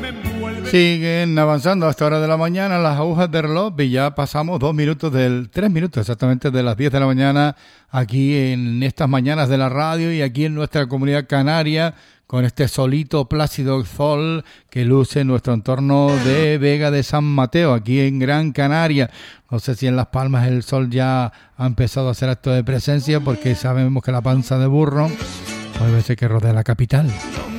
Siguen avanzando a esta hora de la mañana las agujas del reloj y ya pasamos 3 minutos exactamente de las 10 de la mañana aquí en estas mañanas de la radio y aquí en nuestra comunidad canaria con este solito plácido sol que luce en nuestro entorno de Vega de San Mateo, aquí en Gran Canaria. No sé si en Las Palmas el sol ya ha empezado a hacer acto de presencia porque sabemos que la panza de burro puede ser que rodea la capital.